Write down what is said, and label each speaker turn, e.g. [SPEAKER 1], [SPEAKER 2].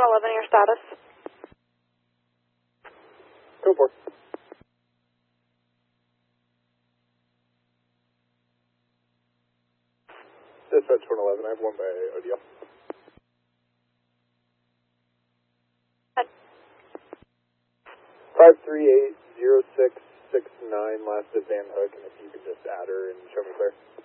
[SPEAKER 1] 11, your status.
[SPEAKER 2] Go for it. Dispatch 111, I have one by ODL. 5380669, last at Van Hook, and if you could just add her and show me clear.